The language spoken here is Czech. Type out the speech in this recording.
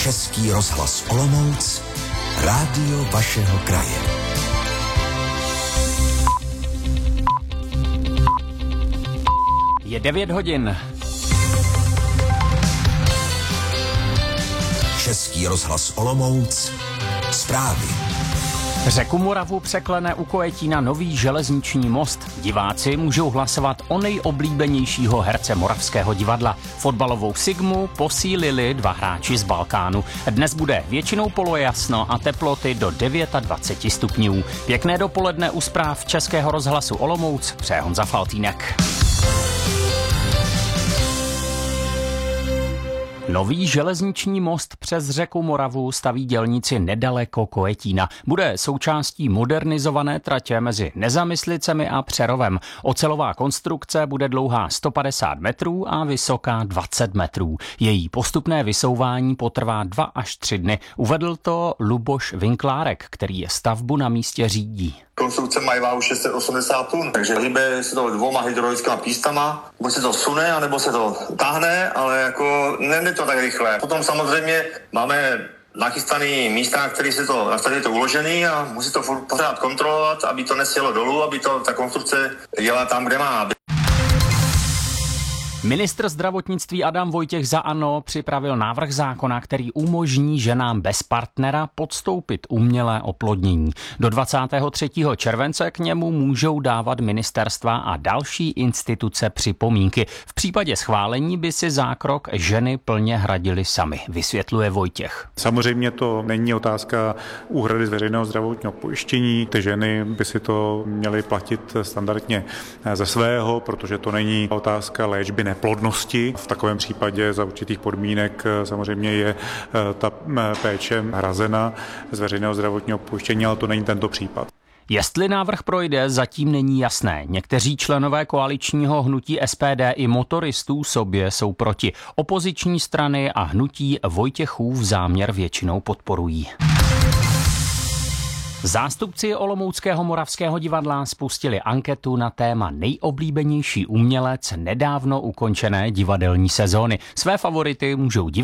Český rozhlas Olomouc, rádio vašeho kraje. Je 9 hodin. Český rozhlas Olomouc, zprávy. Řeku Moravu překlene u Kojetína nový železniční most. Diváci můžou hlasovat o nejoblíbenějšího herce Moravského divadla. Fotbalovou Sigmu posílili 2 hráči z Balkánu. Dnes bude většinou polojasno a teploty do 29 stupňů. Pěkné dopoledne u zpráv Českého rozhlasu Olomouc přeje Honza Faltýnek. Nový železniční most přes řeku Moravu staví dělníci nedaleko Kojetína. Bude součástí modernizované tratě mezi Nezamyslicemi a Přerovem. Ocelová konstrukce bude dlouhá 150 metrů a vysoká 20 metrů. Její postupné vysouvání potrvá 2 až 3 dny. Uvedl to Luboš Vinklárek, který je stavbu na místě řídí. Konstrukce mají váhu 680 tun, takže hýbe se to 2 hydraulickými pístama. Buď se to sune, anebo se to táhne, ale jako nejde to tak rychle. Potom samozřejmě máme nachystaný místa, na kterých se to nastaví to uložený a musí to pořád kontrolovat, aby to nesjelo dolů, aby to ta konstrukce jela tam, kde má. Ministr zdravotnictví Adam Vojtěch za ANO připravil návrh zákona, který umožní ženám bez partnera podstoupit umělé oplodnění. Do 23. července k němu můžou dávat ministerstva a další instituce připomínky. V případě schválení by si zákrok ženy plně hradily samy, vysvětluje Vojtěch. Samozřejmě to není otázka úhrady z veřejného zdravotního pojištění. Ty ženy by si to měly platit standardně ze svého, protože to není otázka léčby neplodnosti. V takovém případě za určitých podmínek samozřejmě je ta péče hrazena z veřejného zdravotního pojištění, ale to není tento případ. Jestli návrh projde, zatím není jasné. Někteří členové koaličního hnutí SPD i motoristů sobě jsou proti. Opoziční strany a hnutí Vojtěchův záměr většinou podporují. Zástupci Olomouckého Moravského divadla spustili anketu na téma nejoblíbenější umělec nedávno ukončené divadelní sezóny. Své favority můžou